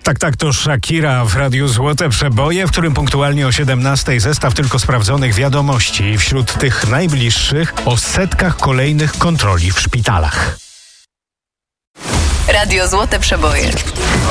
Tak, to Shakira w Radiu Złote Przeboje, w którym punktualnie o 17 zestaw tylko sprawdzonych wiadomości. Wśród tych najbliższych o setkach kolejnych kontroli w szpitalach. Radio Złote Przeboje.